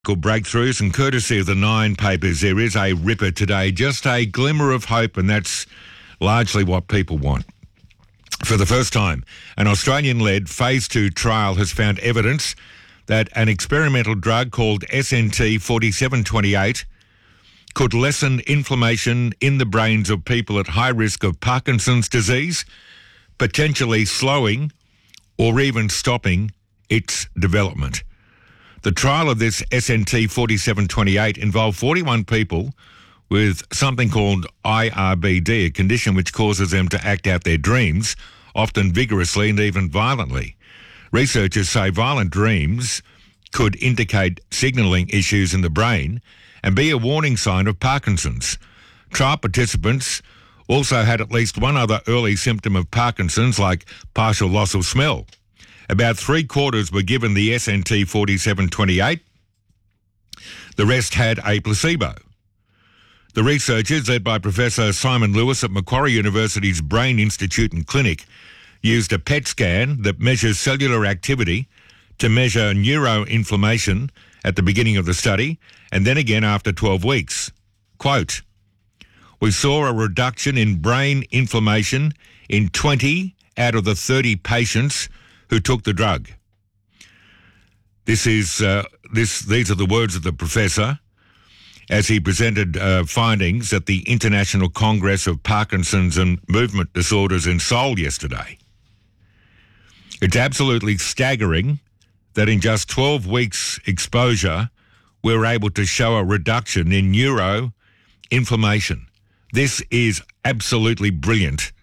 Breakthroughs, and courtesy of the Nine papers, there is a ripper today, just a glimmer of hope, and that's largely what people want. For the first time, an Australian-led Phase 2 trial has found evidence that an experimental drug called SNT 4728 could lessen inflammation in the brains of people at high risk of Parkinson's disease, potentially slowing or even stopping its development. The trial of this SNT 4728 involved 41 people with something called IRBD, a condition which causes them to act out their dreams, often vigorously and even violently. Researchers say violent dreams could indicate signalling issues in the brain and be a warning sign of Parkinson's. Trial participants also had at least one other early symptom of Parkinson's, like partial loss of smell. About 3/4 were given the SNT 4728. The rest had a placebo. The researchers, led by Professor Simon Lewis at Macquarie University's Brain Institute and Clinic, used a PET scan that measures cellular activity to measure neuroinflammation at the beginning of the study and then again after 12 weeks. Quote, "We saw a reduction in brain inflammation in 20 out of the 30 patients who took the drug." These are the words of the professor as he presented findings at the International Congress of Parkinson's and Movement Disorders in Seoul yesterday. It's absolutely staggering that in just 12 weeks exposure, we're able to show a reduction in neuroinflammation. This is absolutely brilliant.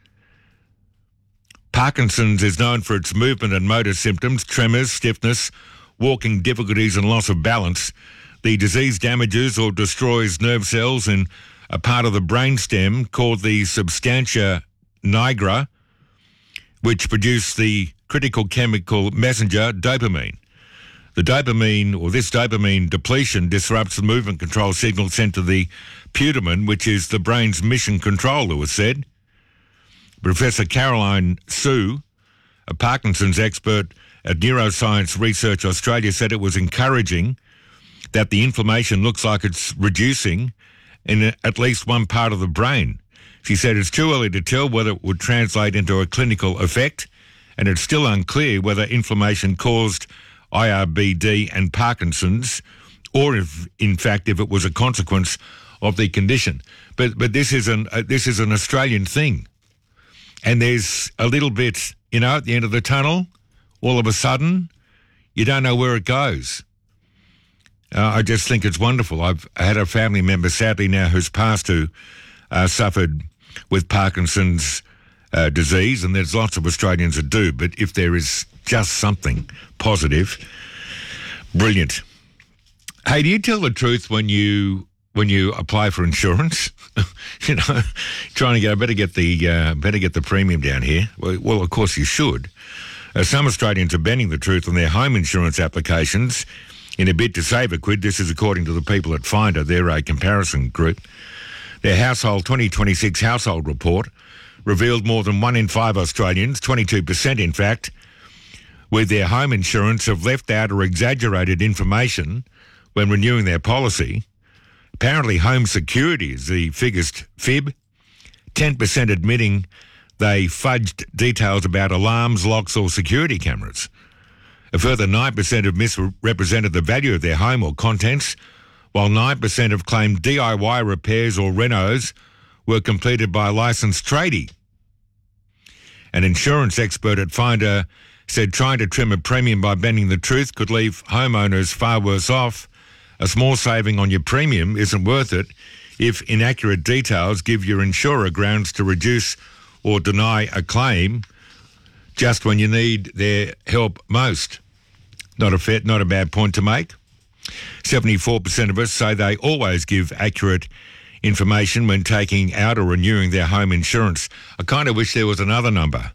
Parkinson's is known for its movement and motor symptoms, tremors, stiffness, walking difficulties and loss of balance. The disease damages or destroys nerve cells in a part of the brainstem called the substantia nigra, which produce the critical chemical messenger dopamine. This dopamine depletion disrupts the movement control signal sent to the putamen, which is the brain's mission control, Lewis said. Professor Caroline Sue, a Parkinson's expert at Neuroscience Research Australia, said it was encouraging that the inflammation looks like it's reducing in at least one part of the brain. She said it's too early to tell whether it would translate into a clinical effect, and it's still unclear whether inflammation caused IRBD and Parkinson's, or if it was a consequence of the condition. But this is an Australian thing. And there's a little bit, at the end of the tunnel, all of a sudden, you don't know where it goes. I just think it's wonderful. I've had a family member, sadly now, who's passed, who suffered with Parkinson's disease, and there's lots of Australians that do. But if there is just something positive, brilliant. Hey, do you tell the truth when you apply for insurance? Trying to better get the premium down here. Well, of course you should. Some Australians are bending the truth on their home insurance applications in a bid to save a quid. This is according to the people at Finder. They're a comparison group. Their 2026 household report revealed more than 1 in 5 Australians, 22% in fact, with their home insurance have left out or exaggerated information when renewing their policy. Apparently, home security is the biggest fib, 10% admitting they fudged details about alarms, locks or security cameras. A further 9% have misrepresented the value of their home or contents, while 9% have claimed DIY repairs or renos were completed by a licensed tradie. An insurance expert at Finder said trying to trim a premium by bending the truth could leave homeowners far worse off. A small saving on your premium isn't worth it if inaccurate details give your insurer grounds to reduce or deny a claim just when you need their help most. Not a bad point to make. 74% of us say they always give accurate information when taking out or renewing their home insurance. I kind of wish there was another number.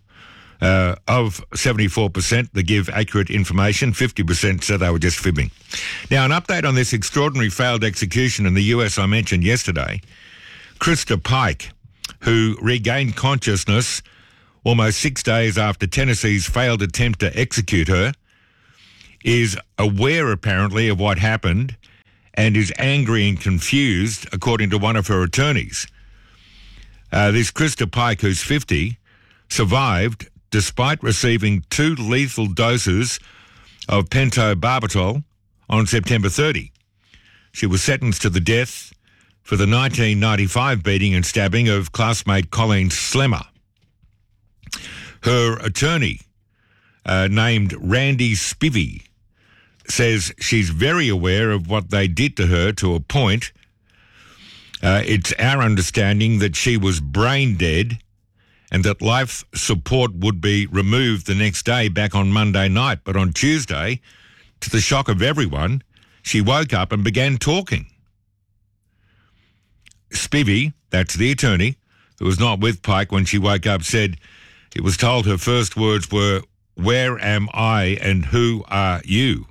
Of 74% that give accurate information, 50% said they were just fibbing. Now, an update on this extraordinary failed execution in the US I mentioned yesterday. Krista Pike, who regained consciousness almost 6 days after Tennessee's failed attempt to execute her, is aware apparently of what happened and is angry and confused, according to one of her attorneys. This Krista Pike, who's 50, survived despite receiving 2 lethal doses of pentobarbital on September 30. She was sentenced to the death for the 1995 beating and stabbing of classmate Colleen Slemmer. Her attorney, named Randy Spivey, says she's very aware of what they did to her to a point. It's our understanding that she was brain dead and that life support would be removed the next day back on Monday night. But on Tuesday, to the shock of everyone, she woke up and began talking. Spivey, that's the attorney, who was not with Pike when she woke up, said it was told her first words were, "Where am I and who are you?"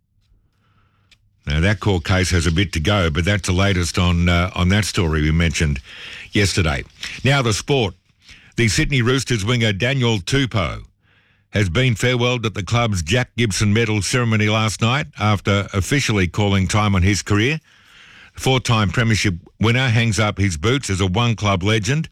Now, that court case has a bit to go, but that's the latest on that story we mentioned yesterday. Now, the sport. The Sydney Roosters winger Daniel Tupou has been farewelled at the club's Jack Gibson Medal ceremony last night after officially calling time on his career. 4-time premiership winner hangs up his boots as a one-club legend.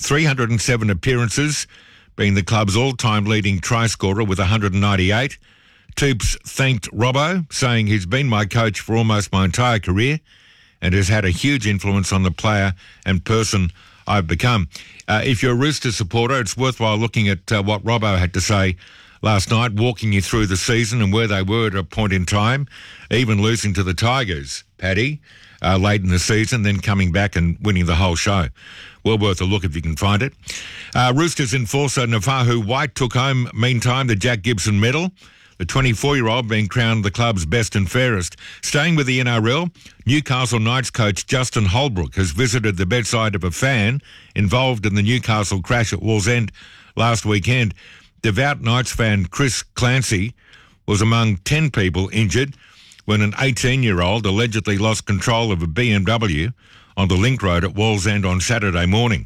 307 appearances, being the club's all-time leading try scorer with 198. Toops thanked Robbo, saying he's been my coach for almost my entire career and has had a huge influence on the player and person I've become. If you're a Rooster supporter, it's worthwhile looking at what Robbo had to say last night, walking you through the season and where they were at a point in time, even losing to the Tigers, Paddy, late in the season, then coming back and winning the whole show. Well worth a look if you can find it. Roosters enforcer Nafahu White took home, meantime, the Jack Gibson Medal. The 24-year-old being crowned the club's best and fairest. Staying with the NRL, Newcastle Knights coach Justin Holbrook has visited the bedside of a fan involved in the Newcastle crash at Wallsend last weekend. Devout Knights fan Chris Clancy was among 10 people injured when an 18-year-old allegedly lost control of a BMW on the Link Road at Wallsend on Saturday morning.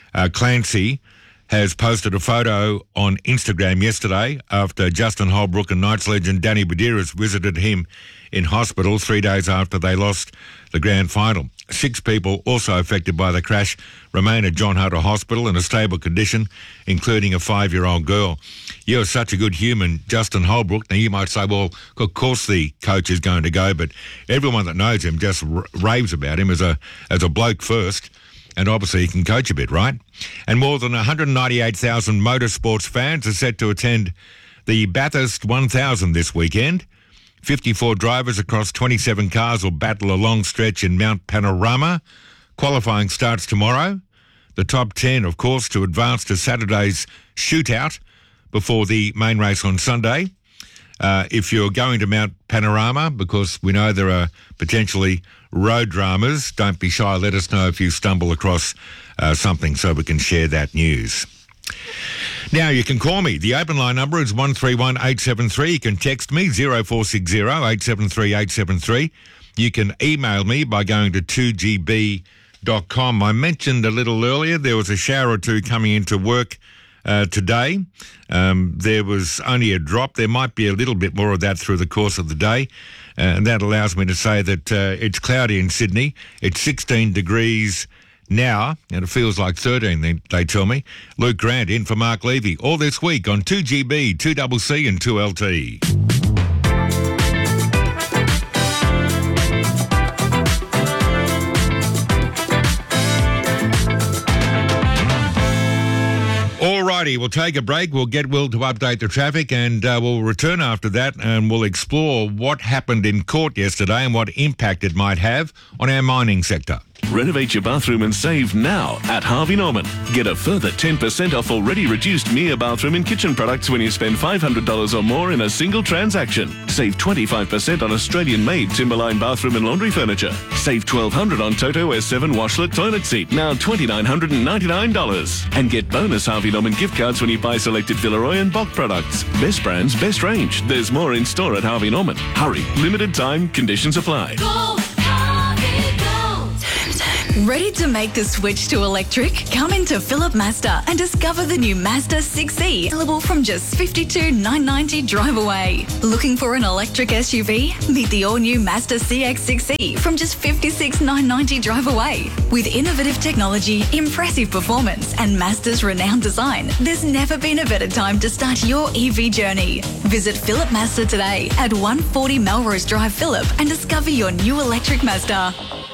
Clancy has posted a photo on Instagram yesterday after Justin Holbrook and Knights legend Danny Badiris visited him in hospital 3 days after they lost the grand final. 6 people also affected by the crash remain at John Hunter Hospital in a stable condition, including a 5-year-old girl. You're such a good human, Justin Holbrook. Now, you might say, well, of course the coach is going to go, but everyone that knows him just raves about him as a bloke first. And obviously he can coach a bit, right? And more than 198,000 motorsports fans are set to attend the Bathurst 1000 this weekend. 54 drivers across 27 cars will battle a long stretch in Mount Panorama. Qualifying starts tomorrow. The top 10, of course, to advance to Saturday's shootout before the main race on Sunday. If you're going to Mount Panorama, because we know there are potentially road dramas, don't be shy. Let us know if you stumble across something so we can share that news. Now, you can call me. The open line number is 131 873. You can text me 0460 873 873. You can email me by going to 2gb.com. I mentioned a little earlier there was a shower or two coming into work today. There was only a drop. There might be a little bit more of that through the course of the day. And that allows me to say that it's cloudy in Sydney. It's 16 degrees now, and it feels like 13, they tell me. Luke Grant in for Mark Levy. All this week on 2GB, 2CC and 2LT. Alrighty, we'll take a break. We'll get Will to update the traffic and we'll return after that and we'll explore what happened in court yesterday and what impact it might have on our mining sector. Renovate your bathroom and save now at Harvey Norman. Get a further 10% off already reduced Mia bathroom and kitchen products when you spend $500 or more in a single transaction. Save 25% on Australian-made Timberline bathroom and laundry furniture. Save $1,200 on Toto S7 washlet toilet seat, now $2,999. And get bonus Harvey Norman gift cards when you buy selected Villeroy and Bock products. Best brands, best range. There's more in store at Harvey Norman. Hurry, limited time, conditions apply. Go, Harvey, go. Ready to make the switch to electric? Come into Phillip Mazda and discover the new Mazda 6e, available from just $52,990 drive away. Looking for an electric SUV? Meet the all-new Mazda CX-6e from just $56,990 drive away. With innovative technology, impressive performance, and Mazda's renowned design, there's never been a better time to start your EV journey. Visit Phillip Mazda today at 140 Melrose Drive, Phillip, and discover your new electric Mazda.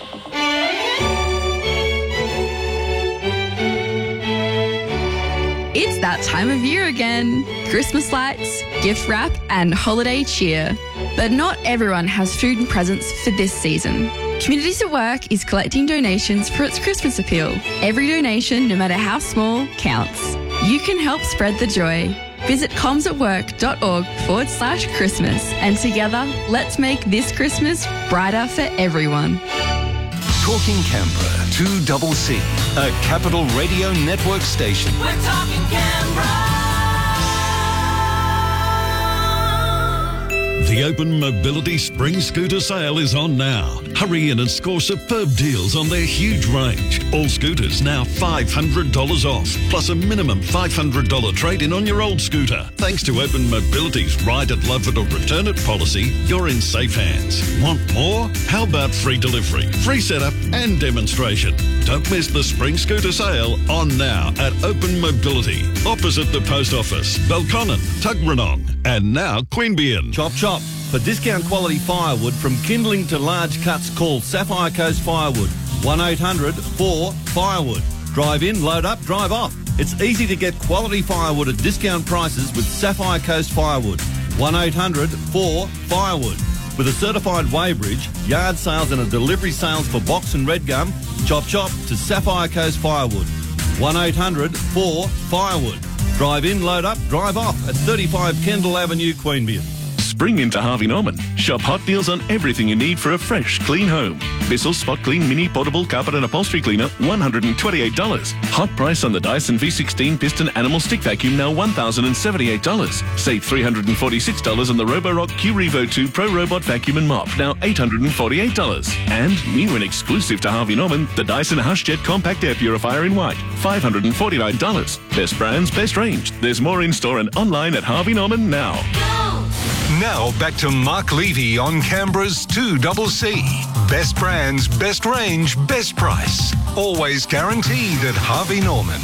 It's that time of year again. Christmas lights, gift wrap, and holiday cheer. But not everyone has food and presents for this season. Communities at Work is collecting donations for its Christmas appeal. Every donation, no matter how small, counts. You can help spread the joy. Visit comsatwork.org/Christmas, and together, let's make this Christmas brighter for everyone. Talking Canberra, 2CC, a Capital Radio Network station. We're talking Canberra. The Open Mobility Spring Scooter Sale is on now. Hurry in and score superb deals on their huge range. All scooters now $500 off, plus a minimum $500 trade-in on your old scooter. Thanks to Open Mobility's Ride it, Love it or Return it policy, you're in safe hands. Want more? How about free delivery, free setup and demonstration? Don't miss the Spring Scooter Sale on now at Open Mobility, opposite the Post Office, Belconnen, Tuggeranong, and now Queanbeyan. Chop chop. For discount quality firewood from kindling to large cuts, call Sapphire Coast Firewood. 1-800-4-FIREWOOD. Drive in, load up, drive off. It's easy to get quality firewood at discount prices with Sapphire Coast Firewood. 1-800-4-FIREWOOD. With a certified weighbridge, yard sales and a delivery sales for box and red gum, chop chop to Sapphire Coast Firewood. 1-800-4-FIREWOOD. Drive in, load up, drive off at 35 Kendall Avenue, Queanbeyan. Spring into Harvey Norman. Shop hot deals on everything you need for a fresh, clean home. Bissell Spot Clean Mini Portable Carpet and Upholstery Cleaner, $128. Hot price on the Dyson V16 Piston Animal Stick Vacuum, now $1,078. Save $346 on the Roborock Q-Revo 2 Pro Robot Vacuum and Mop, now $848. And new and exclusive to Harvey Norman, the Dyson HushJet Compact Air Purifier in white, $549. Best brands, best range. There's more in store and online at Harvey Norman now. Now back to Mark Levy on Canberra's 2CC. Best brands, best range, best price. Always guaranteed at Harvey Norman.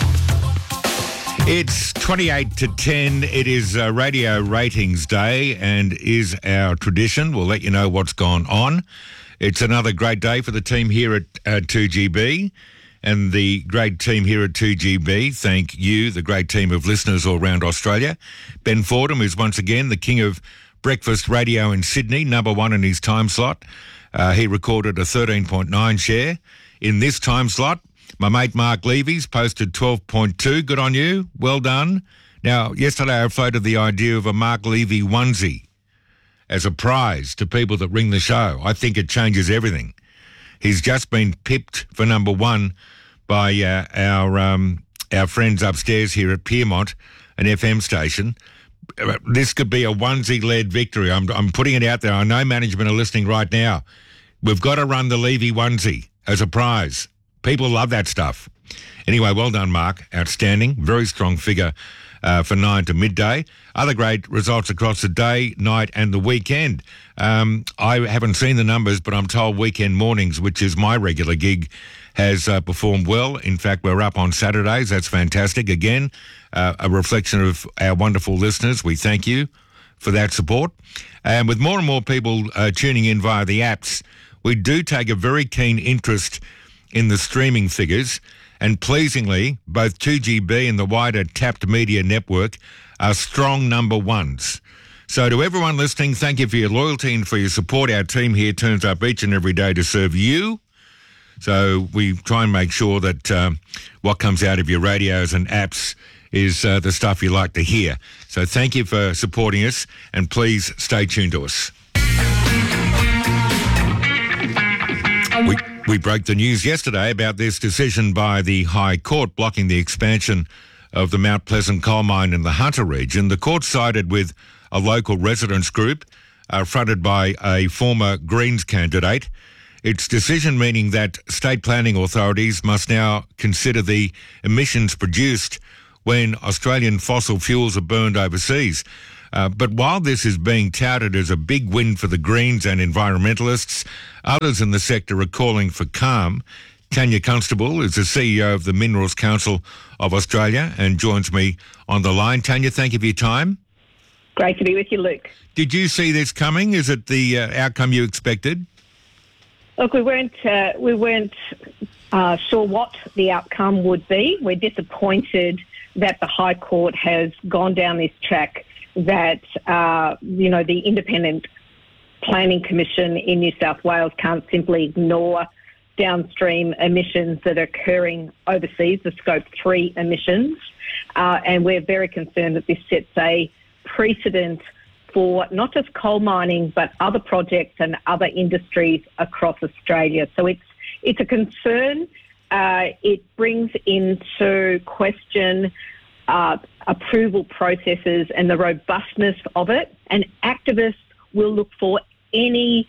It's 28 to 10. It is Radio Ratings Day and is our tradition. We'll let you know what's gone on. It's another great day for the team here at 2GB. And the great team here at 2GB, thank you, the great team of listeners all around Australia. Ben Fordham is once again the king of breakfast radio in Sydney, number one in his time slot. He recorded a 13.9 share in this time slot. My mate Mark Levy's posted 12.2. Good on you. Well done. Now, yesterday I floated the idea of a Mark Levy onesie as a prize to people that ring the show. I think it changes everything. He's just been pipped for number one by our friends upstairs here at Piermont, an FM station. This could be a onesie-led victory. I'm putting it out there. I know management are listening right now. We've got to run the Levy onesie as a prize. People love that stuff. Anyway, well done, Mark. Outstanding. Very strong figure for 9 to midday. Other great results across the day, night and the weekend. I haven't seen the numbers, but I'm told Weekend Mornings, which is my regular gig, has performed well. In fact, we're up on Saturdays. That's fantastic. Again, a reflection of our wonderful listeners. We thank you for that support. And with more and more people tuning in via the apps, we do take a very keen interest in the streaming figures. And pleasingly, both 2GB and the wider Tapped Media Network are strong number ones. So to everyone listening, thank you for your loyalty and for your support. Our team here turns up each and every day to serve you. So we try and make sure that what comes out of your radios and apps is the stuff you like to hear. So thank you for supporting us, and please stay tuned to us. We broke the news yesterday about this decision by the High Court blocking the expansion of the Mount Pleasant coal mine in the Hunter region. The court sided with a local residents group fronted by a former Greens candidate its decision meaning that state planning authorities must now consider the emissions produced when Australian fossil fuels are burned overseas. But while this is being touted as a big win for the Greens and environmentalists, others in the sector are calling for calm. Tanya Constable is the CEO of the Minerals Council of Australia and joins me on the line. Tanya, thank you for your time. Great to be with you, Luke. Did you see this coming? Is it the outcome you expected? Look, we weren't sure what the outcome would be. We're disappointed that the High Court has gone down this track, that, the Independent Planning Commission in New South Wales can't simply ignore downstream emissions that are occurring overseas, the Scope 3 emissions. And we're very concerned that this sets a precedent for not just coal mining, but other projects and other industries across Australia. So it's a concern. It brings into question approval processes and the robustness of it. And activists will look for any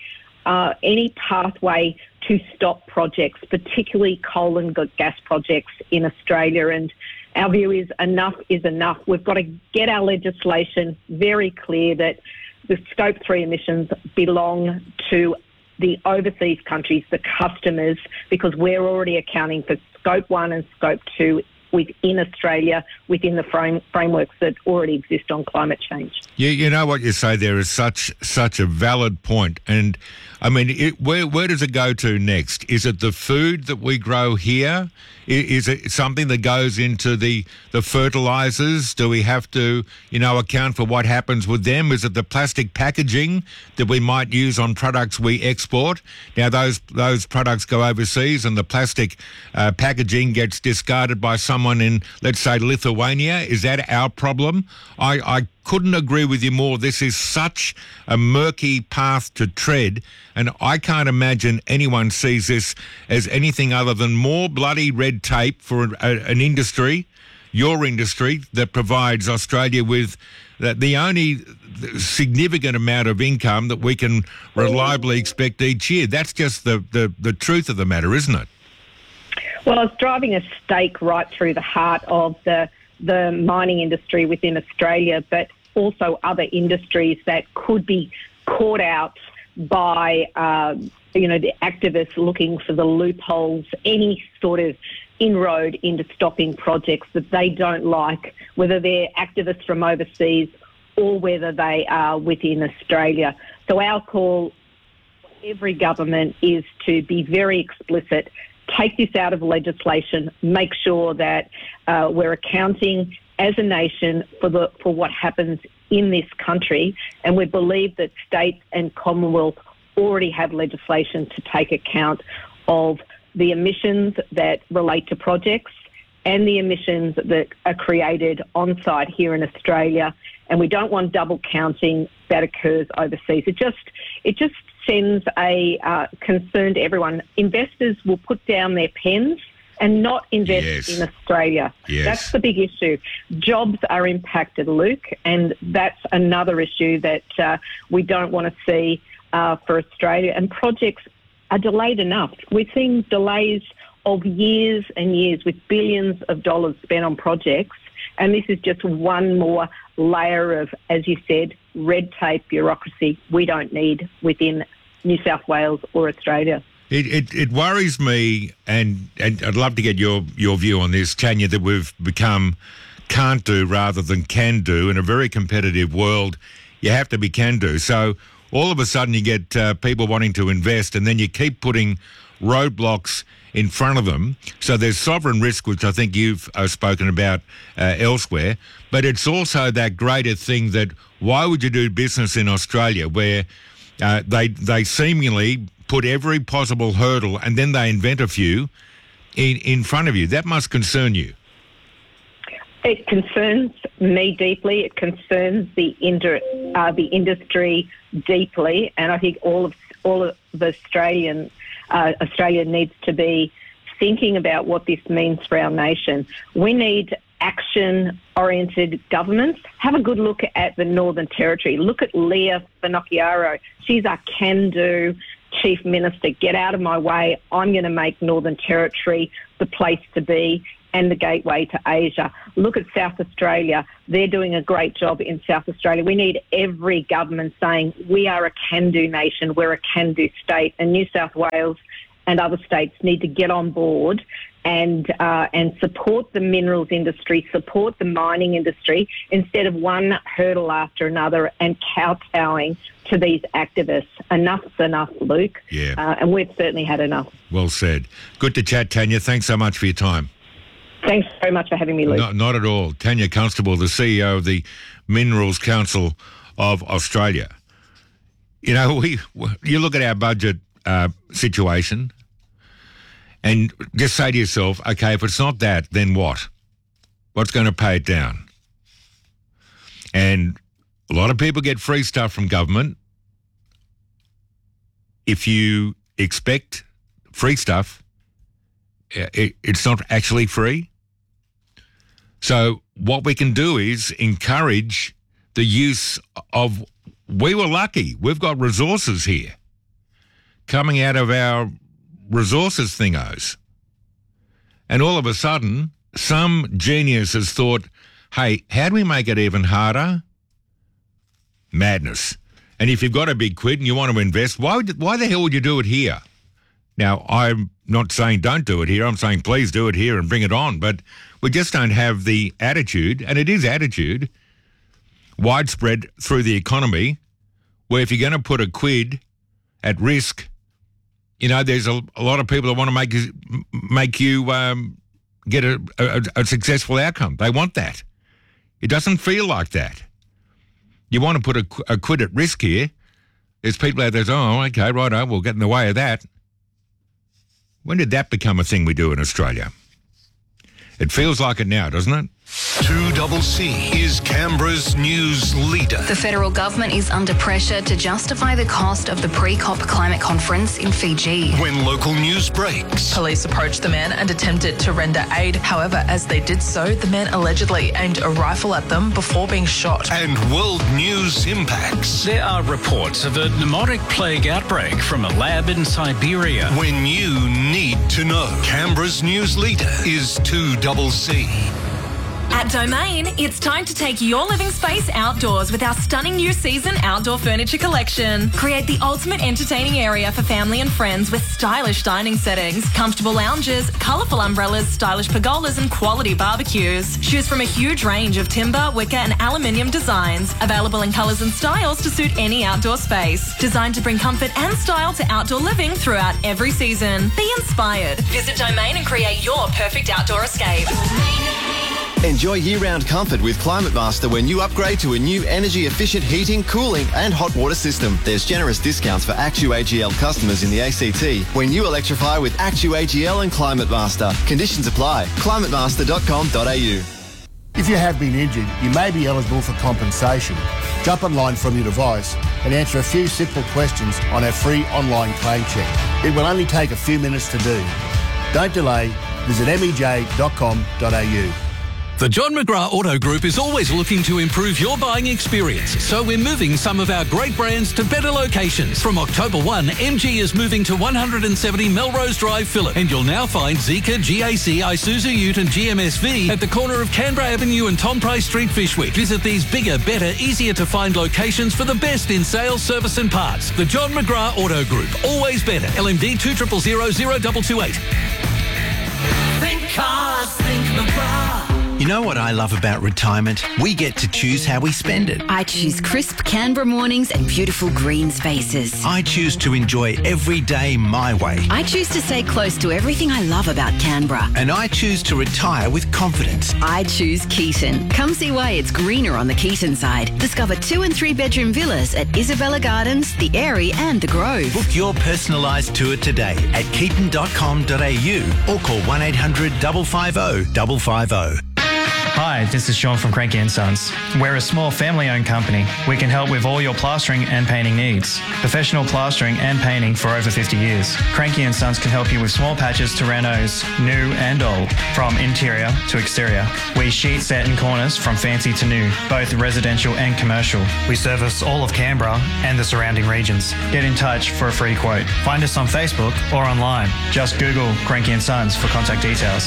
pathway to stop projects, particularly coal and gas projects in Australia. And our view is enough is enough. We've got to get our legislation very clear that the Scope 3 emissions belong to the overseas countries, the customers, because we're already accounting for Scope 1 and Scope 2 within Australia, within the frameworks that already exist on climate change. You know what you say there is such a valid point. And, I mean, where does it go to next? Is it the food that we grow here? Is it something that goes into the fertilisers? Do we have to, account for what happens with them? Is it the plastic packaging that we might use on products we export? Now, those products go overseas and the plastic packaging gets discarded by someone in, let's say, Lithuania. Is that our problem? I couldn't agree with you more. This is such a murky path to tread, and I can't imagine anyone sees this as anything other than more bloody red tape for an industry, your industry, that provides Australia with the only significant amount of income that we can reliably expect each year. That's just the truth of the matter, isn't it? Well, it's driving a stake right through the heart of the mining industry within Australia, but also other industries that could be caught out by, the activists looking for the loopholes, any sort of inroad into stopping projects that they don't like, whether they're activists from overseas or whether they are within Australia. So our call, every government, is to be very explicit. Take this out of legislation, make sure that we're accounting as a nation for what happens in this country, and we believe that states and Commonwealth already have legislation to take account of the emissions that relate to projects and the emissions that are created on site here in Australia, and we don't want double counting that occurs overseas. It just sends a concern to everyone. Investors will put down their pens and not invest in Australia. Yes. That's the big issue. Jobs are impacted, Luke, and that's another issue that we don't want to see for Australia. And projects are delayed enough. We're seeing delays of years and years with billions of dollars spent on projects, and this is just one more layer of, as you said, red tape bureaucracy we don't need within New South Wales or Australia. It worries me, and I'd love to get your view on this, Tanya, that we've become can't do rather than can do. In a very competitive world, you have to be can do. So all of a sudden you get people wanting to invest, and then you keep putting roadblocks in front of them. So there's sovereign risk, which I think you've spoken about elsewhere. But it's also that greater thing that why would you do business in Australia where they seemingly put every possible hurdle and then they invent a few in front of you? That must concern you. It concerns me deeply. It concerns the industry deeply, and I think all of Australia needs to be thinking about what this means for our nation. We need action-oriented governments. Have a good look at the Northern Territory. Look at Leah Finocchiaro. She's a can-do Chief Minister, get out of my way. I'm going to make Northern Territory the place to be and the gateway to Asia. Look at South Australia. They're doing a great job in South Australia. We need every government saying we are a can-do nation, we're a can-do state, and New South Wales and other states need to get on board and support the minerals industry, support the mining industry, instead of one hurdle after another and kowtowing to these activists. Enough's enough, Luke. Yeah. And we've certainly had enough. Well said. Good to chat, Tanya. Thanks so much for your time. Thanks very much for having me, Luke. Not at all. Tanya Constable, the CEO of the Minerals Council of Australia. You know, you look at our budget situation and just say to yourself, okay, if it's not that, then what? What's going to pay it down? And a lot of people get free stuff from government. If you expect free stuff, it's not actually free. So what we can do is encourage the use of, we were lucky, we've got resources here coming out of our resources thingos. And all of a sudden, some genius has thought, hey, how do we make it even harder? Madness. And if you've got a big quid and you want to invest, why the hell would you do it here? Now, I'm not saying don't do it here. I'm saying please do it here and bring it on. But we just don't have the attitude, and it is attitude, widespread through the economy, where if you're going to put a quid at risk, you know, there's a lot of people that want to make you get a successful outcome. They want that. It doesn't feel like that. You want to put a quid at risk here. There's people out there that say, oh, okay, righto, we'll get in the way of that. When did that become a thing we do in Australia? It feels like it now, doesn't it? 2CC is Canberra's news leader. The federal government is under pressure to justify the cost of the pre-COP climate conference in Fiji. When local news breaks. Police approached the man and attempted to render aid. However, as they did so, the man allegedly aimed a rifle at them before being shot. And world news impacts. There are reports of a pneumotic plague outbreak from a lab in Siberia. When you need to know. Canberra's news leader is 2CC. At Domain, it's time to take your living space outdoors with our stunning new season outdoor furniture collection. Create the ultimate entertaining area for family and friends with stylish dining settings, comfortable lounges, colourful umbrellas, stylish pergolas and quality barbecues. Choose from a huge range of timber, wicker and aluminium designs, available in colours and styles to suit any outdoor space. Designed to bring comfort and style to outdoor living throughout every season. Be inspired. Visit Domain and create your perfect outdoor escape. Enjoy year-round comfort with Climate Master when you upgrade to a new energy-efficient heating, cooling and hot water system. There's generous discounts for ActuAGL customers in the ACT when you electrify with ActuAGL and Climate Master. Conditions apply. climatemaster.com.au. If you have been injured, you may be eligible for compensation. Jump online from your device and answer a few simple questions on our free online claim check. It will only take a few minutes to do. Don't delay. Visit mej.com.au. The John McGrath Auto Group is always looking to improve your buying experience, so we're moving some of our great brands to better locations. From October 1, MG is moving to 170 Melrose Drive, Phillip, and you'll now find Zeekr, GAC, Isuzu Ute and GMSV at the corner of Canberra Avenue and Tom Price Street, Fyshwick. Visit these bigger, better, easier to find locations for the best in sales, service and parts. The John McGrath Auto Group, always better. LMD 2000 0228. Think cars, think McGrath. You know what I love about retirement? We get to choose how we spend it. I choose crisp Canberra mornings and beautiful green spaces. I choose to enjoy every day my way. I choose to stay close to everything I love about Canberra. And I choose to retire with confidence. I choose Keaton. Come see why it's greener on the Keaton side. Discover 2 and 3 bedroom villas at Isabella Gardens, The Airy and The Grove. Book your personalised tour today at keaton.com.au or call 1-800 550 550. Hi, this is Sean from Cranky & Sons. We're a small family-owned company. We can help with all your plastering and painting needs. Professional plastering and painting for over 50 years. Cranky & Sons can help you with small patches to renos, new and old, from interior to exterior. We sheet, set and corners from fancy to new, both residential and commercial. We service all of Canberra and the surrounding regions. Get in touch for a free quote. Find us on Facebook or online. Just Google Cranky & Sons for contact details.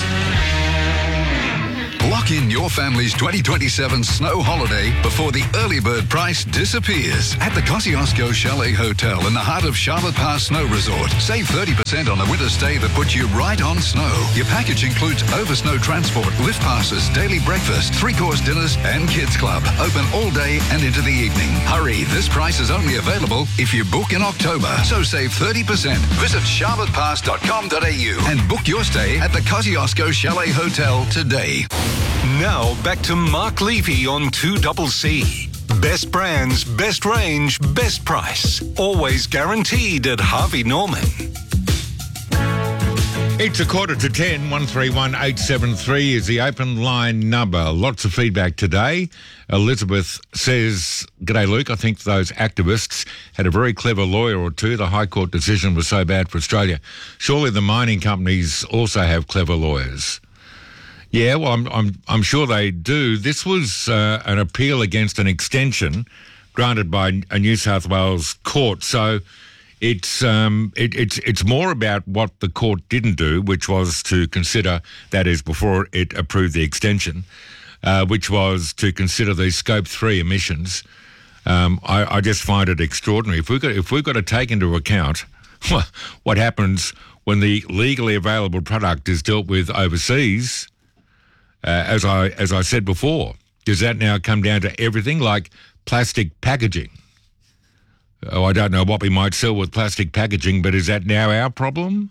Lock in your family's 2027 snow holiday before the early bird price disappears at the Kosciuszko Chalet Hotel in the heart of Charlotte Pass Snow Resort. Save 30% on a winter stay that puts you right on snow. Your package includes over snow transport, lift passes, daily breakfast, 3-course dinners and kids club. Open all day and into the evening. Hurry, this price is only available if you book in October. So save 30%. Visit charlottepass.com.au and book your stay at the Kosciuszko Chalet Hotel today. Now back to Mark Levy on 2CC. Best brands, best range, best price. Always guaranteed at Harvey Norman. It's 10:15. 131 873 is the open line number. Lots of feedback today. Elizabeth says, "G'day, Luke. I think those activists had a very clever lawyer or two. The High Court decision was so bad for Australia. Surely the mining companies also have clever lawyers." Yeah, well, I'm sure they do. This was an appeal against an extension granted by a New South Wales court. So it's more about what the court didn't do, which was to consider, that is, before it approved the extension, which was to consider the Scope 3 emissions. I just find it extraordinary. If we've got to take into account what happens when the legally available product is dealt with overseas. As I said before, does that now come down to everything like plastic packaging? Oh, I don't know what we might sell with plastic packaging, but is that now our problem?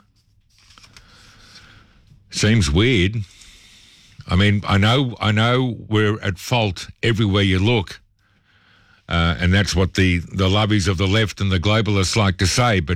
Seems weird. I mean, I know we're at fault everywhere you look, and that's what the lobbyies of the left and the globalists like to say, but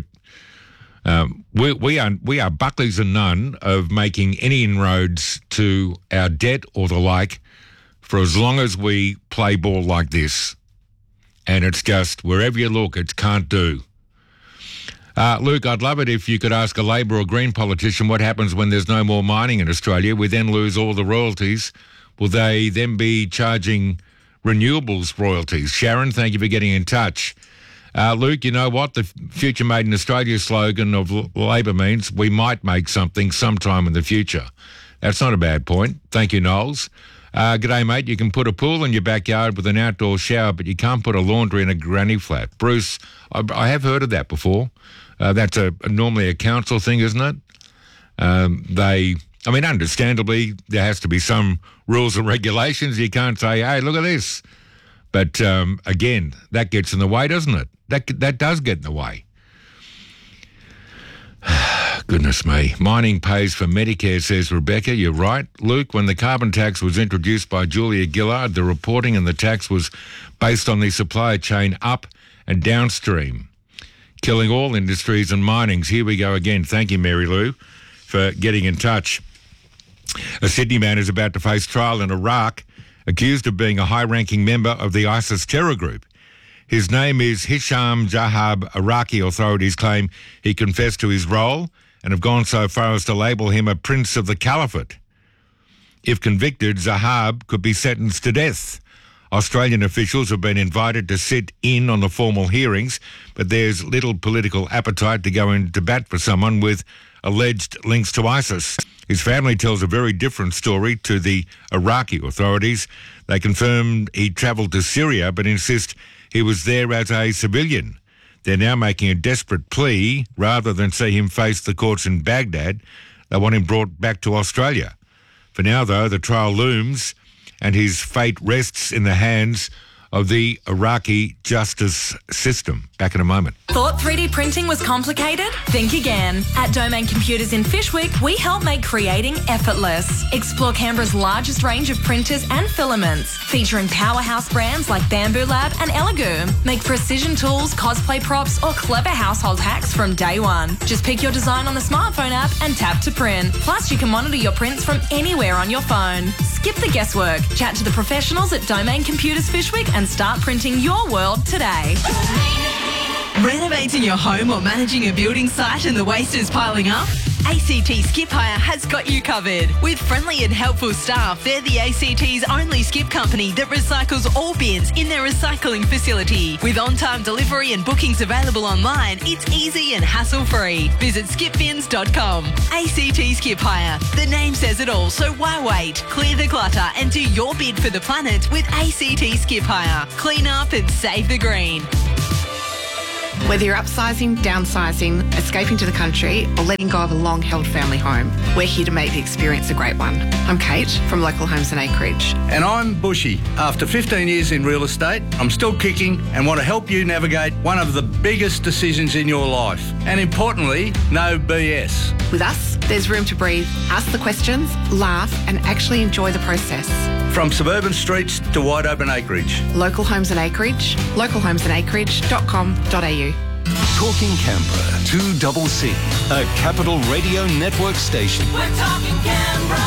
we are Buckley's and none of making any inroads to our debt or the like for as long as we play ball like this. And it's just, wherever you look, it's can't do. Luke, I'd love it if you could ask a Labor or Green politician what happens when there's no more mining in Australia. We then lose all the royalties. Will they then be charging renewables royalties? Sharon, thank you for getting in touch. Luke, you know what? The Future Made in Australia slogan of Labor means we might make something sometime in the future. That's not a bad point. Thank you, Knowles. G'day, mate. You can put a pool in your backyard with an outdoor shower, but you can't put a laundry in a granny flat. Bruce, I have heard of that before. That's normally a council thing, isn't it? Understandably, there has to be some rules and regulations. You can't say, hey, look at this. But again, that gets in the way, doesn't it? That does get in the way. Goodness me. Mining pays for Medicare, says Rebecca. You're right. Luke, when the carbon tax was introduced by Julia Gillard, the reporting and the tax was based on the supply chain up and downstream, killing all industries and minings. Here we go again. Thank you, Mary Lou, for getting in touch. A Sydney man is about to face trial in Iraq, accused of being a high-ranking member of the ISIS terror group. His name is Hisham Jahab. Iraqi authorities claim he confessed to his role and have gone so far as to label him a prince of the caliphate. If convicted, Zahab could be sentenced to death. Australian officials have been invited to sit in on the formal hearings, but there's little political appetite to go into bat for someone with alleged links to ISIS. His family tells a very different story to the Iraqi authorities. They confirmed he travelled to Syria but insist he was there as a civilian. They're now making a desperate plea. Rather than see him face the courts in Baghdad, they want him brought back to Australia. For now, though, the trial looms and his fate rests in the hands of the Iraqi justice system. Back in a moment. Thought 3D printing was complicated? Think again. At Domain Computers in Fyshwick, we help make creating effortless. Explore Canberra's largest range of printers and filaments, featuring powerhouse brands like Bamboo Lab and Elegoo. Make precision tools, cosplay props, or clever household hacks from day one. Just pick your design on the smartphone app and tap to print. Plus, you can monitor your prints from anywhere on your phone. Skip the guesswork. Chat to the professionals at Domain Computers Fyshwick and start printing your world today. Renovating your home or managing a building site and the waste is piling up? ACT Skip Hire has got you covered. With friendly and helpful staff, they're the ACT's only skip company that recycles all bins in their recycling facility. With on-time delivery and bookings available online, it's easy and hassle-free. Visit skipbins.com. ACT Skip Hire. The name says it all, so why wait? Clear the clutter and do your bid for the planet with ACT Skip Hire. Clean up and save the green. Whether you're upsizing, downsizing, escaping to the country, or letting go of a long-held family home, we're here to make the experience a great one. I'm Kate from Local Homes and Acreage. And I'm Bushy. After 15 years in real estate, I'm still kicking and want to help you navigate one of the biggest decisions in your life. And importantly, no BS. With us, there's room to breathe, ask the questions, laugh, and actually enjoy the process. From suburban streets to wide open acreage. Local Homes and Acreage, localhomesandacreage.com.au. Talking Canberra, 2CC, a Capital Radio Network station. We're talking Canberra.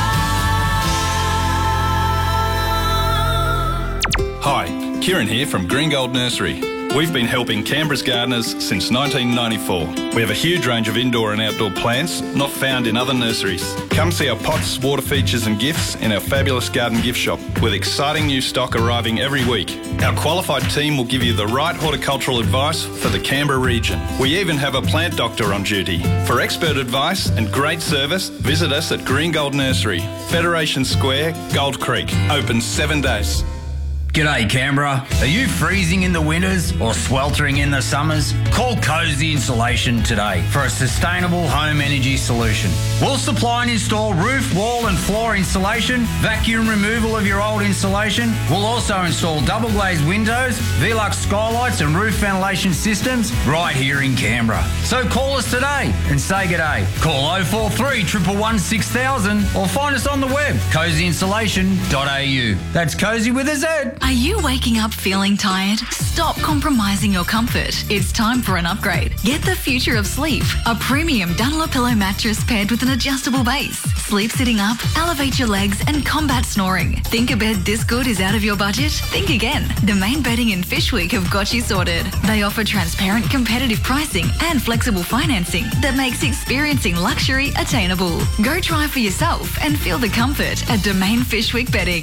Hi, Kieran here from Green Gold Nursery. We've been helping Canberra's gardeners since 1994. We have a huge range of indoor and outdoor plants not found in other nurseries. Come see our pots, water features and gifts in our fabulous garden gift shop with exciting new stock arriving every week. Our qualified team will give you the right horticultural advice for the Canberra region. We even have a plant doctor on duty. For expert advice and great service, visit us at Green Gold Nursery, Federation Square, Gold Creek. Open 7 days. G'day Canberra. Are you freezing in the winters or sweltering in the summers? Call Cozy Insulation today for a sustainable home energy solution. We'll supply and install roof, wall and floor insulation, vacuum removal of your old insulation. We'll also install double glazed windows, Velux skylights and roof ventilation systems right here in Canberra. So call us today and say g'day. Call 043 111 6000 or find us on the web, cozyinsulation.au. That's Cozy with a Z. Are you waking up feeling tired? Stop compromising your comfort. It's time for an upgrade. Get the future of sleep. A premium Dunlop-Pillow mattress paired with an adjustable base. Sleep sitting up, elevate your legs and combat snoring. Think a bed this good is out of your budget? Think again. Domain Bedding in Fyshwick have got you sorted. They offer transparent competitive pricing and flexible financing that makes experiencing luxury attainable. Go try for yourself and feel the comfort at Domain Fyshwick Bedding.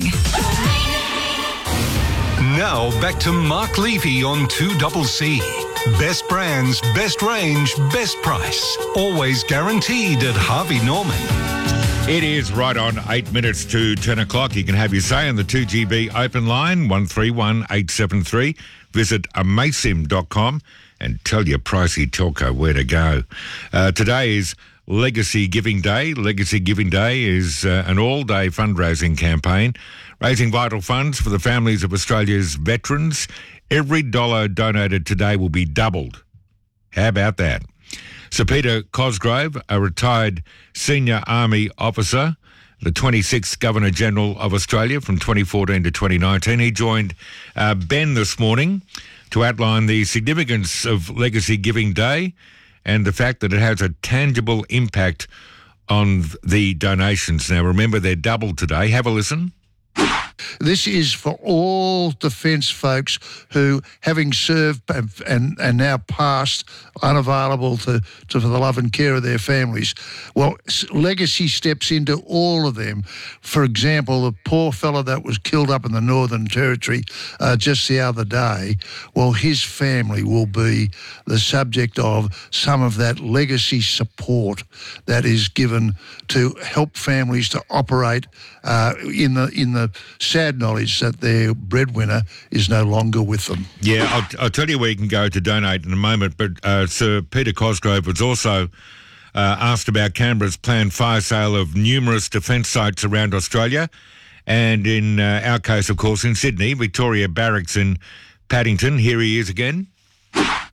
Now back to Mark Levy on 2CC. Best brands, best range, best price. Always guaranteed at Harvey Norman. It is right on 8 minutes to 10 o'clock. You can have your say on the 2GB open line, 131873. Visit amasim.com and tell your pricey telco where to go. Today is Legacy Giving Day. Legacy Giving Day is an all-day fundraising campaign, raising vital funds for the families of Australia's veterans. Every dollar donated today will be doubled. How about that? Sir Peter Cosgrove, a retired senior army officer, the 26th Governor-General of Australia from 2014 to 2019, he joined Ben this morning to outline the significance of Legacy Giving Day and the fact that it has a tangible impact on the donations. Now, remember, they're doubled today. Have a listen. This is for all defence folks who, having served and now passed, unavailable for the love and care of their families. Well, Legacy steps into all of them. For example, the poor fella that was killed up in the Northern Territory just the other day, well, his family will be the subject of some of that legacy support that is given to help families to operate in the sad knowledge that their breadwinner is no longer with them. Yeah, I'll tell you where you can go to donate in a moment, but Sir Peter Cosgrove was also asked about Canberra's planned fire sale of numerous defence sites around Australia, and in our case, of course, in Sydney, Victoria Barracks in Paddington. Here he is again.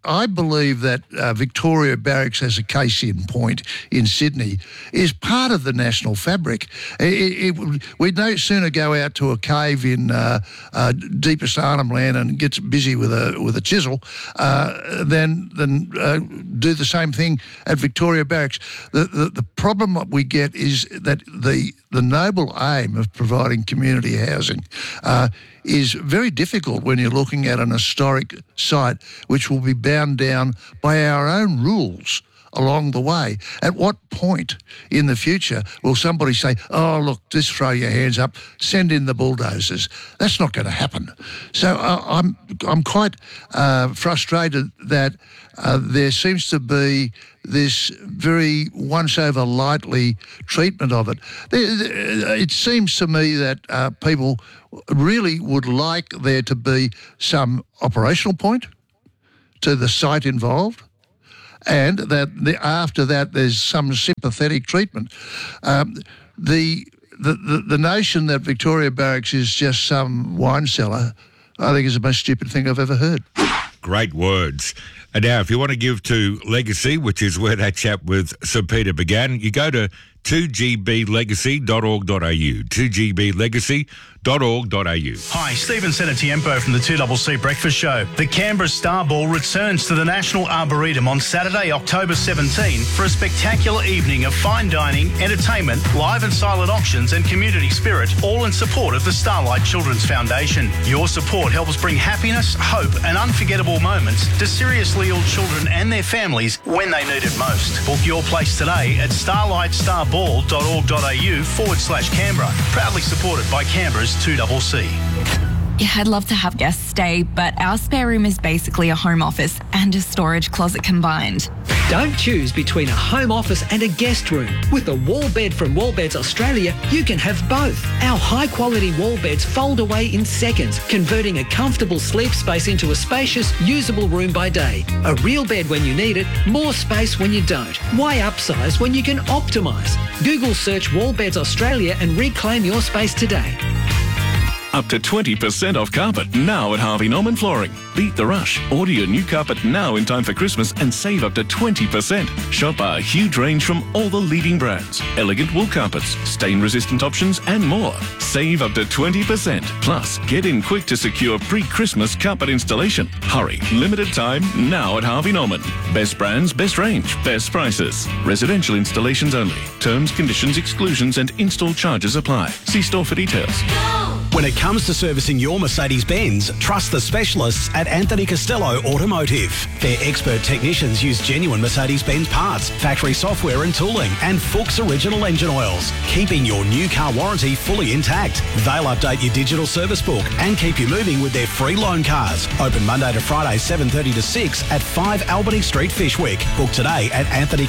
I believe that Victoria Barracks as a case-in point in Sydney is part of the national fabric. We'd no sooner go out to a cave in deepest Arnhem Land and get busy with a chisel than do the same thing at Victoria Barracks. The problem that we get is that the noble aim of providing community housing is very difficult when you're looking at an historic site which will be bound down by our own rules along the way. At what point in the future will somebody say, oh, look, just throw your hands up, send in the bulldozers? That's not going to happen. So I'm quite frustrated that there seems to be this very once-over lightly treatment of it. It seems to me that people really would like there to be some operational point to the site involved, and that after that there's some sympathetic treatment. The notion that Victoria Barracks is just some wine cellar, I think is the most stupid thing I've ever heard. Great words. And now, if you want to give to Legacy, which is where that chat with Sir Peter began, you go to 2gblegacy.org.au, 2gblegacy.org.au. Hi, Stephen Senatiempo from the 2CC Breakfast Show. The Canberra Star Ball returns to the National Arboretum on Saturday, October 17 for a spectacular evening of fine dining, entertainment, live and silent auctions and community spirit, all in support of the Starlight Children's Foundation. Your support helps bring happiness, hope and unforgettable moments to seriously ill children and their families when they need it most. Book your place today at starlightstarBall.org.au/Canberra. Proudly supported by Canberra's 2CC. Yeah, I'd love to have guests stay, but our spare room is basically a home office and a storage closet combined. Don't choose between a home office and a guest room. With a wall bed from Wallbeds Australia, you can have both. Our high-quality wall beds fold away in seconds, converting a comfortable sleep space into a spacious, usable room by day. A real bed when you need it, more space when you don't. Why upsize when you can optimise? Google search Wallbeds Australia and reclaim your space today. Up to 20% off carpet now at Harvey Norman Flooring. Beat the rush. Order your new carpet now in time for Christmas and save up to 20%. Shop our huge range from all the leading brands. Elegant wool carpets, stain-resistant options and more. Save up to 20%. Plus, get in quick to secure pre-Christmas carpet installation. Hurry. Limited time now at Harvey Norman. Best brands, best range, best prices. Residential installations only. Terms, conditions, exclusions and install charges apply. See store for details. When it comes to servicing your Mercedes-Benz, trust the specialists at Anthony Costello Automotive. Their expert technicians use genuine Mercedes-Benz parts, factory software and tooling, and Fuchs original engine oils, keeping your new car warranty fully intact. They'll update your digital service book and keep you moving with their free loan cars. Open Monday to Friday, 7:30 to 6 at 5 Albany Street, Fishwick. Book today at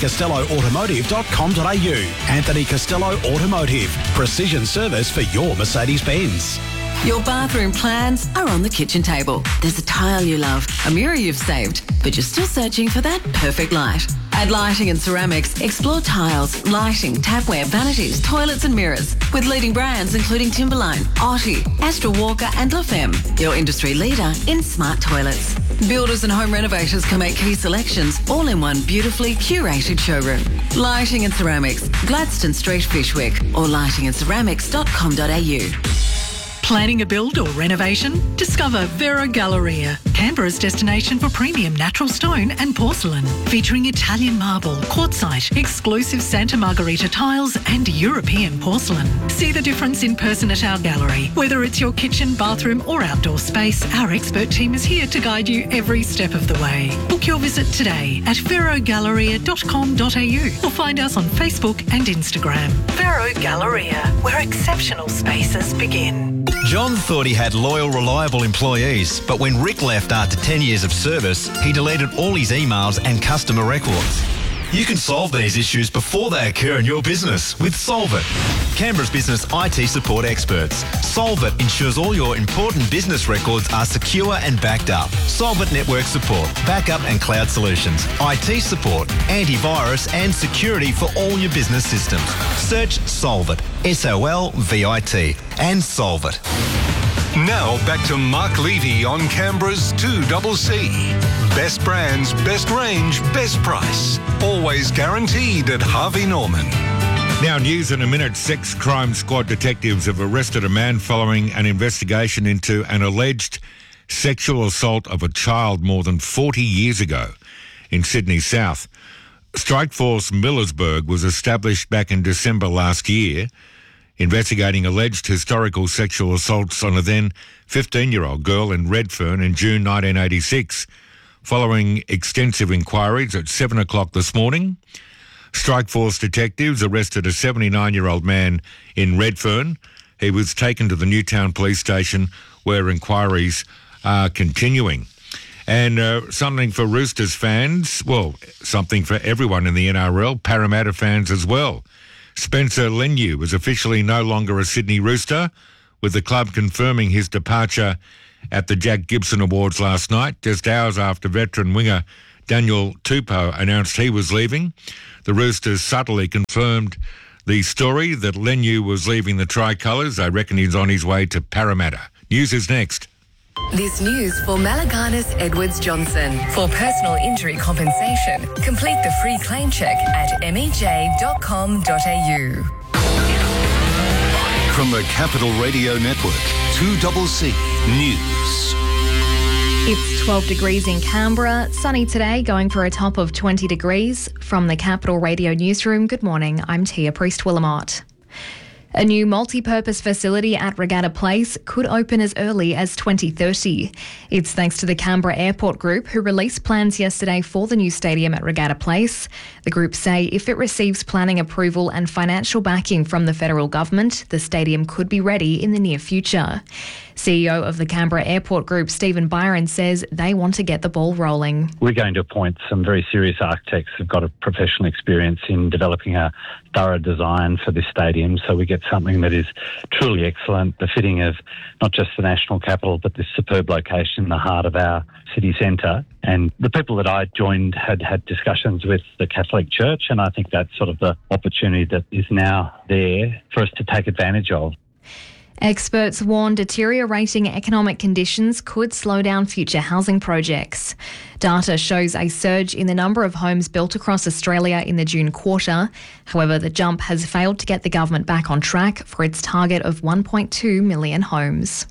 anthonycostelloautomotive.com.au. Anthony Costello Automotive. Precision service for your Mercedes-Benz. Your bathroom plans are on the kitchen table. There's a tile you love, a mirror you've saved, but you're still searching for that perfect light. At Lighting and Ceramics, explore tiles, lighting, tapware, vanities, toilets and mirrors with leading brands including Timberline, Otti, Astra Walker and La Femme, your industry leader in smart toilets. Builders and home renovators can make key selections all in one beautifully curated showroom. Lighting and Ceramics, Gladstone Street, Fishwick or lightingandceramics.com.au. Planning a build or renovation? Discover Vero Galleria, Canberra's destination for premium natural stone and porcelain, featuring Italian marble, quartzite, exclusive Santa Margherita tiles and European porcelain. See the difference in person at our gallery. Whether it's your kitchen, bathroom or outdoor space, our expert team is here to guide you every step of the way. Book your visit today at verogalleria.com.au or find us on Facebook and Instagram. Vero Galleria, where exceptional spaces begin. John thought he had loyal, reliable employees, but when Rick left after 10 years of service, he deleted all his emails and customer records. You can solve these issues before they occur in your business with Solvit, Canberra's business IT support experts. Solvit ensures all your important business records are secure and backed up. Solvit network support, backup and cloud solutions, IT support, antivirus and security for all your business systems. Search Solvit, SOLVIT, and Solvit. Now back to Mark Levy on Canberra's 2CC. Best brands, best range, best price. Always guaranteed at Harvey Norman. Now, news in a minute. Sex crime squad detectives have arrested a man following an investigation into an alleged sexual assault of a child more than 40 years ago in Sydney South. Strikeforce Millersburg was established back in December last year, investigating alleged historical sexual assaults on a then 15-year-old girl in Redfern in June 1986. Following extensive inquiries at 7 o'clock this morning, Strikeforce detectives arrested a 79-year-old man in Redfern. He was taken to the Newtown Police Station where inquiries are continuing. And something for Roosters fans, well, something for everyone in the NRL, Parramatta fans as well. Spencer Leniu is officially no longer a Sydney Rooster, with the club confirming his departure at the Jack Gibson Awards last night, just hours after veteran winger Daniel Tupou announced he was leaving. The Roosters subtly confirmed the story that Leniu was leaving the Tricolours. I reckon he's on his way to Parramatta. News is next. This news for Malaganas Edwards Johnson. For personal injury compensation, complete the free claim check at mej.com.au. From the Capital Radio Network, 2CC News. It's 12 degrees in Canberra. Sunny today, going for a top of 20 degrees. From the Capital Radio Newsroom, good morning. I'm Tia Priest-Willamott. A new multi-purpose facility at Regatta Place could open as early as 2030. It's thanks to the Canberra Airport Group, who released plans yesterday for the new stadium at Regatta Place. The group say if it receives planning approval and financial backing from the federal government, the stadium could be ready in the near future. CEO of the Canberra Airport Group, Stephen Byron, says they want to get the ball rolling. We're going to appoint some very serious architects who've got a professional experience in developing a thorough design for this stadium, so we get something that is truly excellent, befitting of not just the national capital, but this superb location in the heart of our city centre. And the people that I joined had discussions with the Catholic Church, and I think that's sort of the opportunity that is now there for us to take advantage of. Experts warn deteriorating economic conditions could slow down future housing projects. Data shows a surge in the number of homes built across Australia in the June quarter. However, the jump has failed to get the government back on track for its target of 1.2 million homes.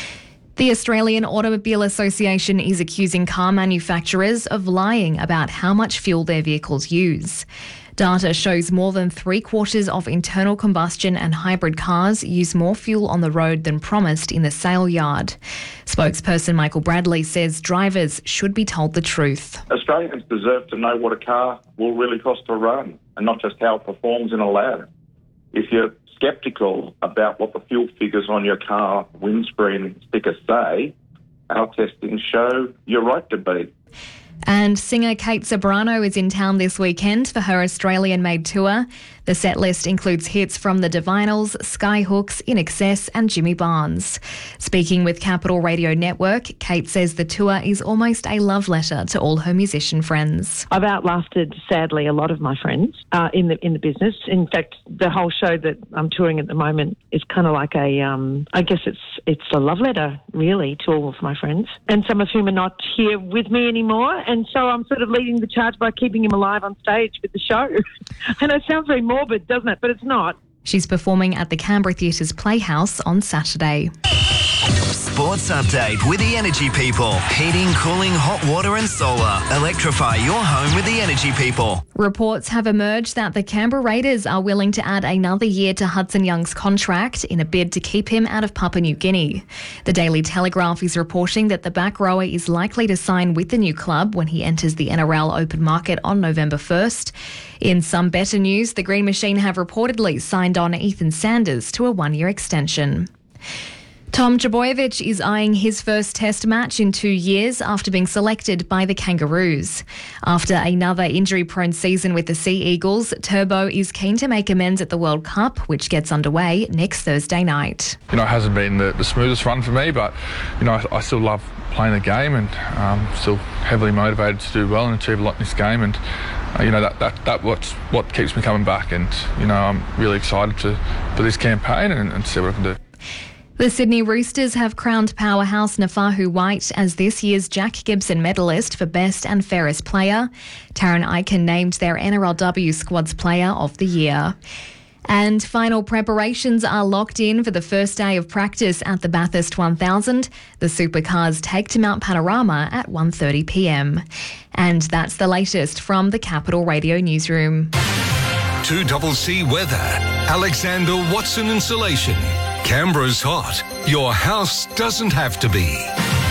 The Australian Automobile Association is accusing car manufacturers of lying about how much fuel their vehicles use. Data shows more than 3/4 of internal combustion and hybrid cars use more fuel on the road than promised in the sale yard. Spokesperson Michael Bradley says drivers should be told the truth. Australians deserve to know what a car will really cost to run and not just how it performs in a lab. If you're sceptical about what the fuel figures on your car windscreen stickers say, our testings show you're right to be. And singer Kate Ceberano is in town this weekend for her Australian-made tour. The set list includes hits from the Divinals, Skyhooks, In Excess and Jimmy Barnes. Speaking with Capital Radio Network, Kate says the tour is almost a love letter to all her musician friends. I've outlasted, sadly, a lot of my friends in the business. In fact, the whole show that I'm touring at the moment is kind of like I guess it's a love letter, really, to all of my friends. And some of whom are not here with me anymore. And so I'm sort of leading the charge by keeping him alive on stage with the show. And it sounds very morbid, doesn't it? But it's not. She's performing at the Canberra Theatre's Playhouse on Saturday. Sports update with the Energy People. Heating, cooling, hot water and solar. Electrify your home with the Energy People. Reports have emerged that the Canberra Raiders are willing to add another year to Hudson Young's contract in a bid to keep him out of Papua New Guinea. The Daily Telegraph is reporting that the back rower is likely to sign with the new club when he enters the NRL open market on November 1st. In some better news, the Green Machine have reportedly signed on Ethan Sanders to a one-year extension. Tom Trbojevic is eyeing his first test match in 2 years after being selected by the Kangaroos. After another injury-prone season with the Sea Eagles, Turbo is keen to make amends at the World Cup, which gets underway next Thursday night. It hasn't been the smoothest run for me, but, I still love playing the game and still heavily motivated to do well and achieve a lot in this game. And, that's what keeps me coming back. And, I'm really excited for this campaign and see what I can do. The Sydney Roosters have crowned powerhouse Nafahu White as this year's Jack Gibson medalist for Best and Fairest Player. Taryn Eichen named their NRLW squad's Player of the Year. And final preparations are locked in for the first day of practice at the Bathurst 1000. The supercars take to Mount Panorama at 1:30 p.m. And that's the latest from the Capital Radio newsroom. 2CC weather. Alexander Watson Insulation. Canberra's hot. Your house doesn't have to be.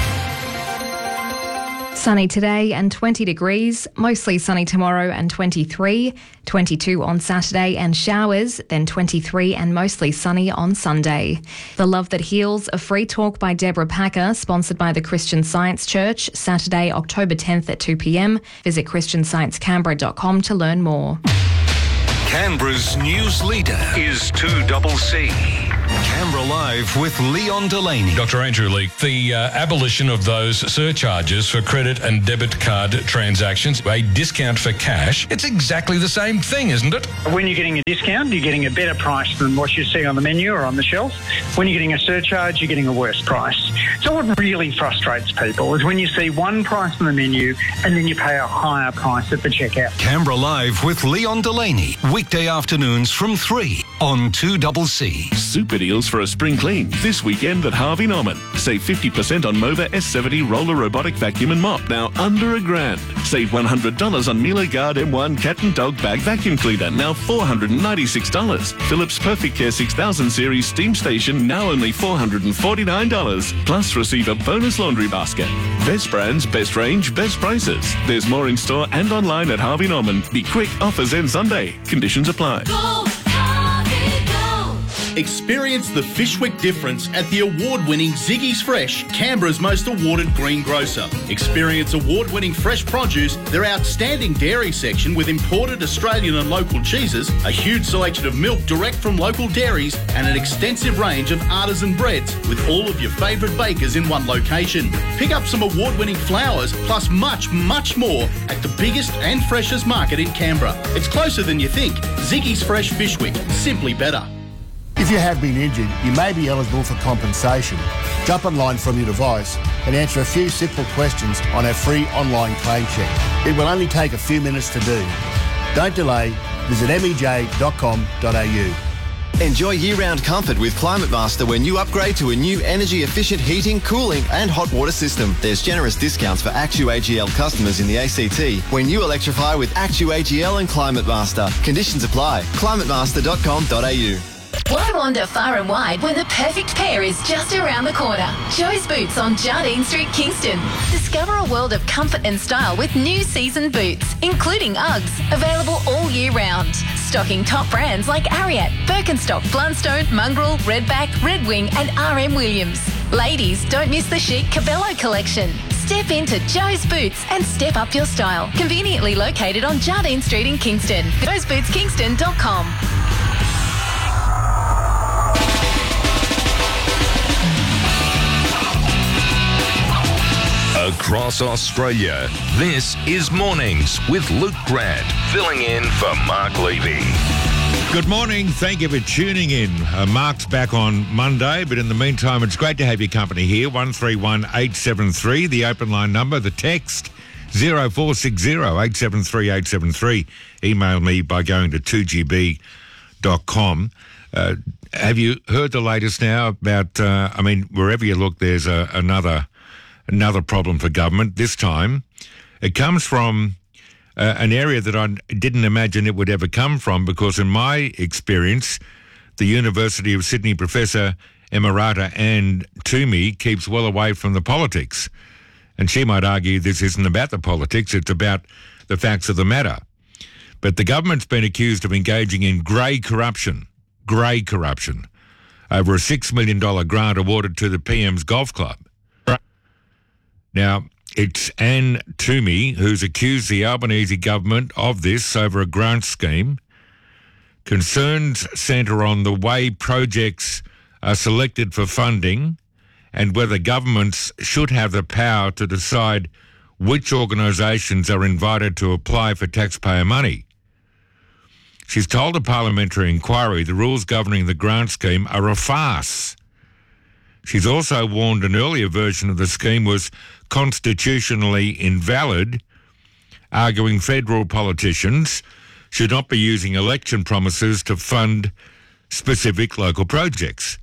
Sunny today and 20 degrees, mostly sunny tomorrow and 23, 22 on Saturday and showers, then 23 and mostly sunny on Sunday. The Love That Heals, a free talk by Deborah Packer, sponsored by the Christian Science Church, Saturday, October 10th at 2 p.m. Visit christiansciencecanberra.com to learn more. Canberra's news leader is 2CC. Canberra Live with Leon Delaney. Dr. Andrew Leake, the abolition of those surcharges for credit and debit card transactions, a discount for cash, it's exactly the same thing, isn't it? When you're getting a discount, you're getting a better price than what you see on the menu or on the shelf. When you're getting a surcharge, you're getting a worse price. So what really frustrates people is when you see one price on the menu and then you pay a higher price at the checkout. Canberra Live with Leon Delaney, weekday afternoons from 3 on 2CC. Super deals for a spring clean this weekend at Harvey Norman. Save 50% on Mova S70 roller robotic vacuum and mop, now under $1,000. Save $100 on Miele Guard M1 cat and dog bag vacuum cleaner, now $496. Philips Perfect Care 6000 series steam station, now only $449. Plus receive a bonus laundry basket. Best brands, best range, best prices. There's more in store and online at Harvey Norman. Be quick, offers end Sunday. Conditions apply. Experience the Fishwick difference at the award-winning Ziggy's Fresh, Canberra's most awarded green grocer. Experience award-winning fresh produce, their outstanding dairy section with imported Australian and local cheeses, a huge selection of milk direct from local dairies, and an extensive range of artisan breads with all of your favourite bakers in one location. Pick up some award-winning flowers plus much, much more at the biggest and freshest market in Canberra. It's closer than you think. Ziggy's Fresh Fishwick, simply better. If you have been injured, you may be eligible for compensation. Jump online from your device and answer a few simple questions on our free online claim check. It will only take a few minutes to do. Don't delay. Visit mej.com.au. Enjoy year-round comfort with Climate Master when you upgrade to a new energy-efficient heating, cooling and hot water system. There's generous discounts for ActuAGL customers in the ACT when you electrify with ActuAGL and Climate Master. Conditions apply. climatemaster.com.au. Why wander far and wide when the perfect pair is just around the corner? Joe's Boots on Jardine Street, Kingston. Discover a world of comfort and style with new season boots, including Uggs, available all year round. Stocking top brands like Ariat, Birkenstock, Blundstone, Mongrel, Redback, Red Wing and RM Williams. Ladies, don't miss the chic Cabello collection. Step into Joe's Boots and step up your style. Conveniently located on Jardine Street in Kingston. joesbootskingston.com. Across Australia, this is Mornings with Luke Grant, filling in for Mark Levy. Good morning. Thank you for tuning in. Mark's back on Monday, but in the meantime, it's great to have your company here. 131873, the open line number, the text 0460 873 873. Email me by going to 2gb.com. Have you heard the latest now about, wherever you look, there's another problem for government. This time, it comes from an area that I didn't imagine it would ever come from, because in my experience, the University of Sydney Professor Emerita Anne Toomey keeps well away from the politics. And she might argue this isn't about the politics, it's about the facts of the matter. But the government's been accused of engaging in grey corruption over a $6 million grant awarded to the PM's golf club. Now, it's Anne Toomey who's accused the Albanese government of this over a grant scheme. Concerns centre on the way projects are selected for funding and whether governments should have the power to decide which organisations are invited to apply for taxpayer money. She's told a parliamentary inquiry the rules governing the grant scheme are a farce She's also warned an earlier version of the scheme was constitutionally invalid, arguing federal politicians should not be using election promises to fund specific local projects.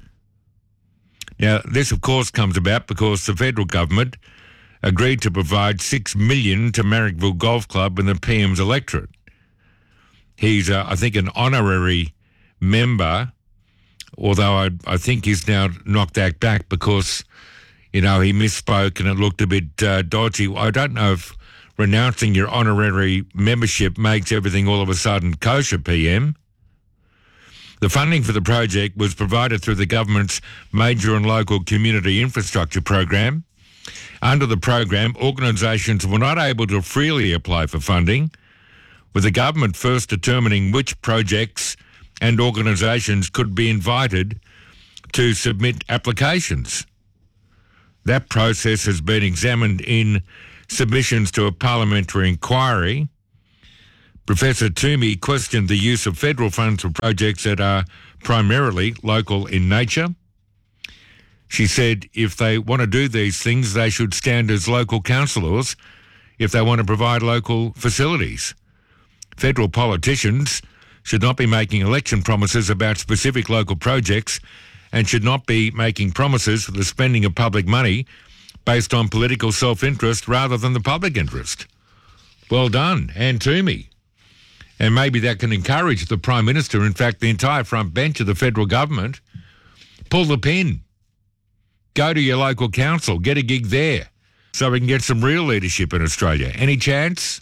Now, this, of course, comes about because the federal government agreed to provide $6 million to Marrickville Golf Club and the PM's electorate. He's, I think, an honorary member, although I think he's now knocked that back because, he misspoke and it looked a bit dodgy. I don't know if renouncing your honorary membership makes everything all of a sudden kosher, PM. The funding for the project was provided through the government's Major and Local Community Infrastructure Program. Under the program, organisations were not able to freely apply for funding, with the government first determining which projects and organisations could be invited to submit applications. That process has been examined in submissions to a parliamentary inquiry. Professor Toomey questioned the use of federal funds for projects that are primarily local in nature. She said if they want to do these things, they should stand as local councillors if they want to provide local facilities. Federal politicians should not be making election promises about specific local projects and should not be making promises for the spending of public money based on political self-interest rather than the public interest. Well done, Anne Toomey. And maybe that can encourage the Prime Minister, in fact, the entire front bench of the federal government, pull the pin. Go to your local council, get a gig there, so we can get some real leadership in Australia. Any chance?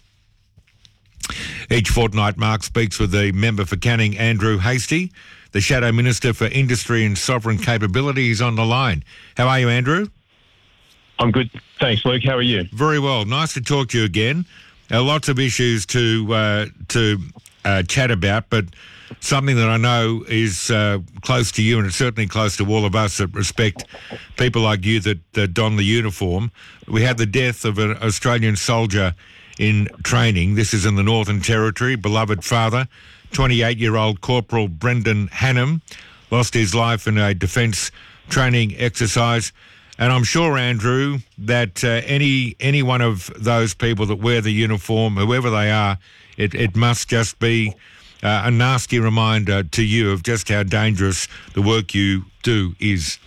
Each fortnight, Mark speaks with the member for Canning, Andrew Hastie, the Shadow Minister for Industry and Sovereign Capability. Is on the line. How are you, Andrew? I'm good. Thanks, Luke. How are you? Very well. Nice to talk to you again. Lots of issues to chat about, but something that I know is close to you, and it's certainly close to all of us that respect people like you that don the uniform. We had the death of an Australian soldier in training. This is in the Northern Territory. Beloved father, 28-year-old Corporal Brendan Hannam, lost his life in a defence training exercise. And I'm sure, Andrew, that any one of those people that wear the uniform, whoever they are, it must just be a nasty reminder to you of just how dangerous the work you do is.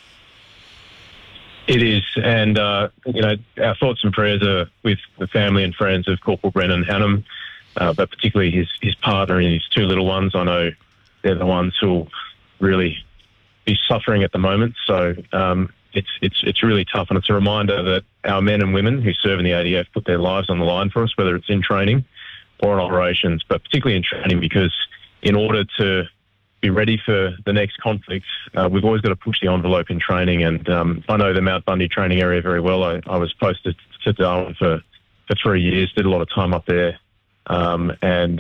It is, and our thoughts and prayers are with the family and friends of Corporal Brendan Hannam, but particularly his partner and his two little ones. I know they're the ones who will really be suffering at the moment. So it's really tough, and it's a reminder that our men and women who serve in the ADF put their lives on the line for us, whether it's in training or in operations, but particularly in training, because in order to be ready for the next conflict, we've always got to push the envelope in training. And I know the Mount Bundy training area very well. I was posted to Darwin for 3 years, did a lot of time up there, and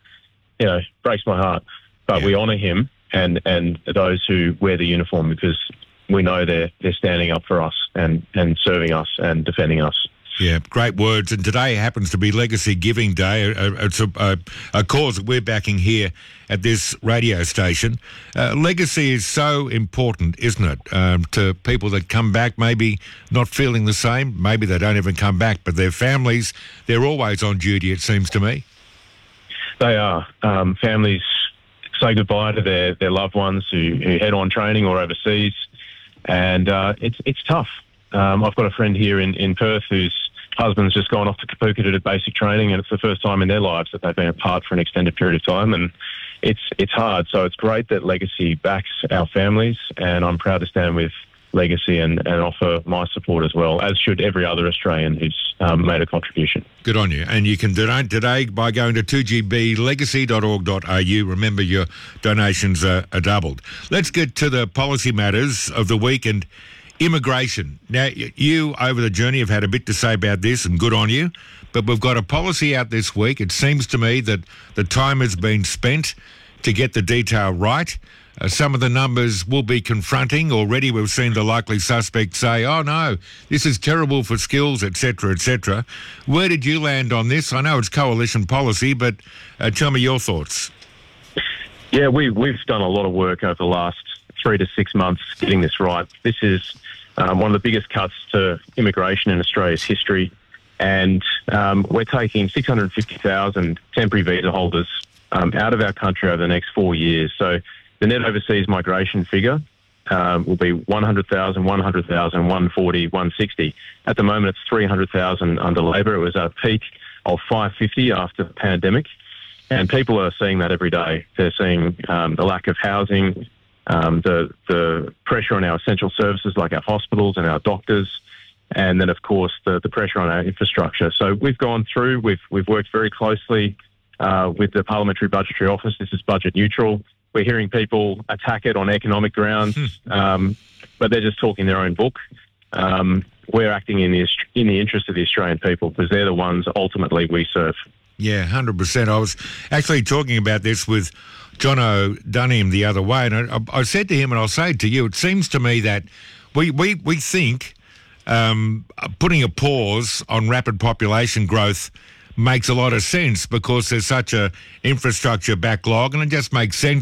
breaks my heart. But we honour him and those who wear the uniform, because we know they're standing up for us and serving us and defending us. Yeah, great words. And today happens to be Legacy Giving Day. It's a cause that we're backing here at this radio station. Legacy is so important, isn't it, to people that come back, maybe not feeling the same. Maybe they don't even come back, but their families, they're always on duty, it seems to me. They are. Families say goodbye to their loved ones who head on training or overseas, and it's tough. I've got a friend here in Perth whose husband's just gone off to Kapooka to do basic training, and it's the first time in their lives that they've been apart for an extended period of time, and it's hard. So it's great that Legacy backs our families, and I'm proud to stand with Legacy and offer my support as well, as should every other Australian who's made a contribution. Good on you. And you can donate today by going to 2gblegacy.org.au. Remember, your donations are doubled. Let's get to the policy matters of the week and immigration. Now, you, over the journey, have had a bit to say about this, and good on you, but we've got a policy out this week. It seems to me that the time has been spent to get the detail right. Some of the numbers will be confronting. Already we've seen the likely suspect say, oh no, this is terrible for skills, etc., etc. Where did you land on this? I know it's coalition policy, but tell me your thoughts. Yeah, we've done a lot of work over the last 3 to 6 months getting this right. This is one of the biggest cuts to immigration in Australia's history, and we're taking 650,000 temporary visa holders out of our country over the next 4 years. So the net overseas migration figure will be 100,000, 100,000, 140, 160. At the moment, it's 300,000 under Labor. It was at a peak of 550 after the pandemic. And people are seeing that every day. They're seeing the lack of housing, the pressure on our essential services like our hospitals and our doctors, and then, of course, the pressure on our infrastructure. So we've gone through, we've worked very closely with the Parliamentary Budgetary Office. This is budget neutral. We're hearing people attack it on economic grounds, but they're just talking their own book. We're acting in the interest of the Australian people because they're the ones ultimately we serve. Yeah, 100%. I was actually talking about this with Jono Dunham the other way, and I said to him, and I'll say it to you, it seems to me that we think putting a pause on rapid population growth makes a lot of sense because there's such a infrastructure backlog, and it just makes sense